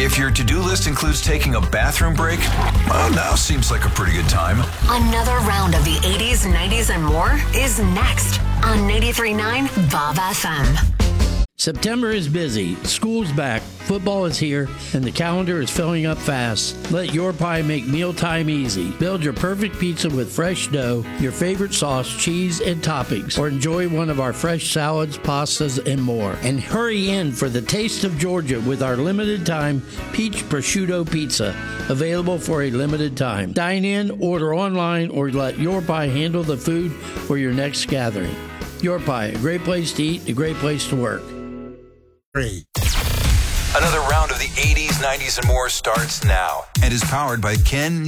If your to-do list includes taking a bathroom break, well, now seems like a pretty good time. Another round of the 80s, 90s, and more is next on 93.9 Bob FM. September is busy, school's back, football is here, and the calendar is filling up fast. Let Your Pie make mealtime easy. Build your perfect pizza with fresh dough, your favorite sauce, cheese, and toppings, or enjoy one of our fresh salads, pastas, and more. And hurry in for the taste of Georgia with our limited time Peach Prosciutto Pizza, available for a limited time. Dine in, order online, or let Your Pie handle the food for your next gathering. Your Pie, a great place to eat, a great place to work. Another round of the 80s, 90s, and more starts now and is powered by Ken